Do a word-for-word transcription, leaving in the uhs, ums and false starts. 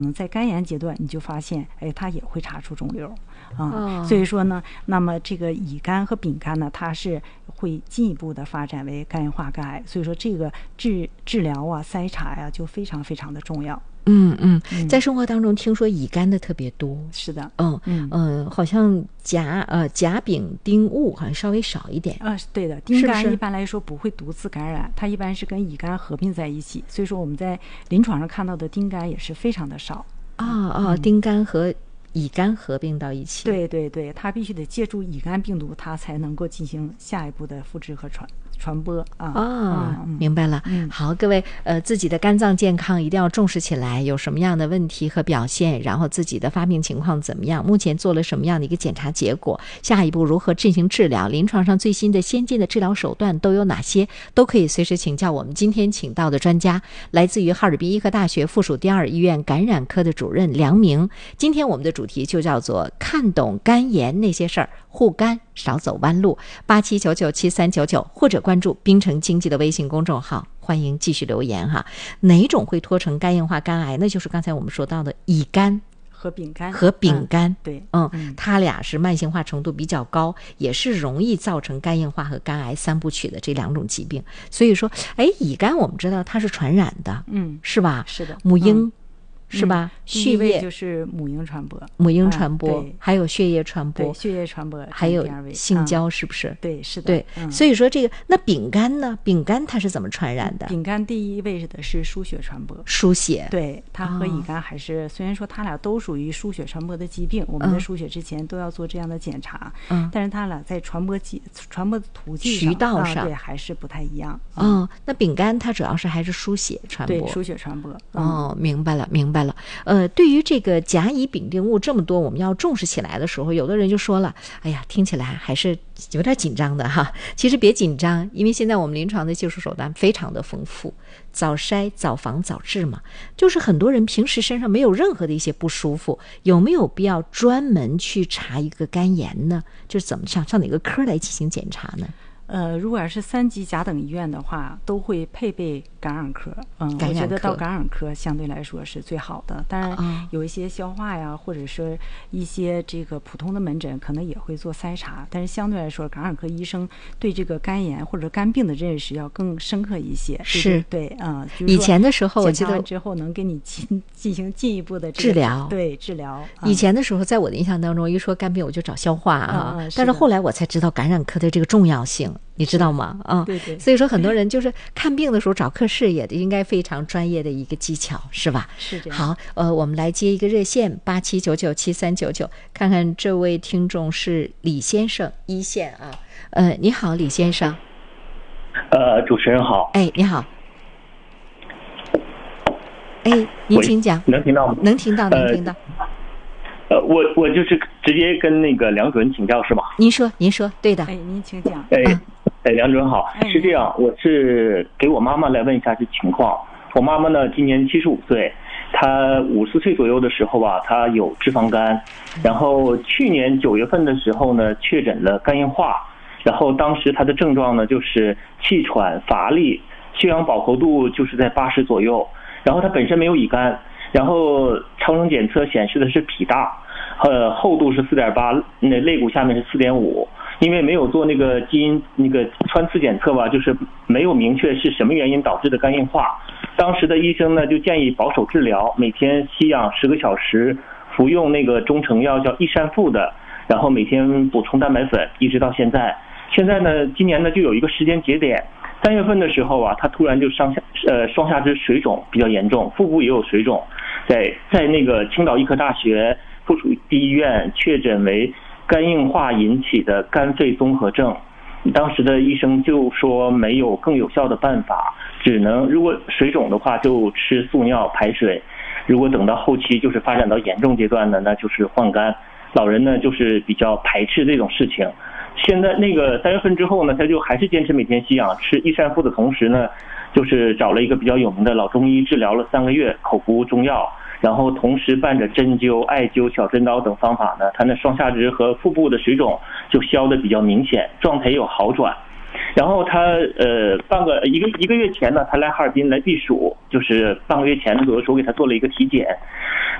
能在肝炎阶段你就发现，哎，它也会查出肿瘤啊、 哦。 所以说呢，那么这个乙肝和丙肝呢，它是会进一步的发展为肝硬化肝癌，所以说这个治治疗啊、筛查呀、啊、就非常非常的重要。 嗯嗯，在生活当中听说乙肝的特别多。 是的， 嗯嗯、呃，好像甲呃甲丙丁戊好像稍微少一点。 呃，对的，丁肝一般来说不会独自感染，它一般是跟乙肝合并在一起，所以说我们在临床上看到的丁肝也是非常的少。 啊啊、哦，丁肝和乙肝合并到一起。 对对对，它必须得借助乙肝病毒，它才能够进行下一步的复制和传传播啊。 哦、 嗯， 明白了。 嗯， 好，各位，呃，自己的肝脏健康一定要重视起来，有什么样的问题和表现，然后自己的发病情况怎么样，目前做了什么样的一个检查结果，下一步如何进行治疗，临床上最新的先进的治疗手段都有哪些，都可以随时请教我们今天请到的专家，来自于哈尔滨医科大学附属第二医院感染科的主任梁明。今天我们的主题就叫做看懂肝炎那些事儿，护肝少走弯路。八七九九七三九九或者关注滨城经济的微信公众号，欢迎继续留言哈。哪种会拖成肝硬化肝癌？那就是刚才我们说到的乙肝和丙肝和丙肝、 嗯、对， 嗯， 嗯， 它俩是慢性化程度比较高，也是容易造成肝硬化和肝癌三部曲的这两种疾病。所以说，哎，乙肝我们知道它是传染的， 嗯， 是吧？ 是的， 母婴。嗯是嗯、 吧？血液就是母婴传播， 母婴传播、 嗯， 还有血液传播， 对，血液传播， 还有性交，是不是？ 嗯、对，是的。 对、 嗯， 所以说这个那丙肝呢？丙肝它是怎么传染的？ 丙肝第一位的是输血传播， 输血。 对，它和乙肝还是、哦、虽然说它俩都属于输血传播的疾病，我们在输血之前都要做这样的检查，嗯，但是它俩在传播机传播途径渠道上、 啊、对还是不太一样。 哦，那丙肝它主要是还是输血传播， 对，输血传播。 嗯、哦，明白了，明白了。呃。对于这个甲乙丙丁戊这么多我们要重视起来的时候，有的人就说了，哎呀，听起来还是有点紧张的哈。其实别紧张，因为现在我们临床的技术手段非常的丰富，早筛早防早治嘛。就是很多人平时身上没有任何的一些不舒服，有没有必要专门去查一个肝炎呢？就是怎么上上哪个科来进行检查呢？ 呃，如果要是三级甲等医院的话，都会配备感染科。嗯， 感染科我觉得到感染科相对来说是最好的。当然，有一些消化呀，或者说一些这个普通的门诊，可能也会做筛查。但是相对来说，感染科医生对这个肝炎或者肝病的认识要更深刻一些。 是， 对，嗯， 以前的时候我记得检查完之后能给你进进行进一步的、这个、 治疗， 对治疗、 嗯。以前的时候，在我的印象当中，一说肝病我就找消化啊， 嗯、是但是后来我才知道感染科的这个重要性。你知道吗？啊、嗯， 对对。 所以说很多人就是看病的时候找科室也应该非常专业的一个技巧，是吧？ 是这样。 好，呃，我们来接一个热线八七九九七三九九，看看这位听众是李先生，一线啊。呃，你好，李先生。 呃，主持人好。 哎，你好。哎，您请讲。 能听到吗？ 能听到，能听到。 呃，呃我我就是直接跟那个梁主任请教是吗？ 您说，您说，对的。 哎，您请讲。 哎。嗯哎，梁主任好，是这样，我是给我妈妈来问一下这情况。我妈妈呢，今年七十五岁，她五十岁左右的时候吧，她有脂肪肝，然后去年九月份的时候呢，确诊了肝硬化，然后当时她的症状呢就是气喘、乏力，血氧饱和度就是在八十左右，然后她本身没有乙肝，然后超声检测显示的是脾大，呃，厚度是四点八，那肋骨下面是四点五。因为没有做那个基因那个穿刺检测吧，就是没有明确是什么原因导致的肝硬化。当时的医生呢就建议保守治疗，每天吸氧十个小时，服用那个中成药叫益善富的，然后每天补充蛋白粉，一直到现在。现在呢，今年呢就有一个时间节点，三月份的时候啊，他突然就上下呃双下肢水肿比较严重，腹部也有水肿，在在那个青岛医科大学附属第一医院确诊为肝硬化引起的肝肺综合症，当时的医生就说没有更有效的办法，只能如果水肿的话就吃速尿排水，如果等到后期就是发展到严重阶段呢，那就是换肝。老人呢就是比较排斥这种事情。现在那个三月份之后呢，他就还是坚持每天吸氧，吃益善富的同时呢，就是找了一个比较有名的老中医治疗了三个月，口服中药。然后同时伴着针灸、艾灸、小针刀等方法呢，他那双下肢和腹部的水肿就消得比较明显，状态也有好转。 然后他呃半个一个一个月前呢，他来哈尔滨来避暑，就是半个月前左右时候给他做了一个体检，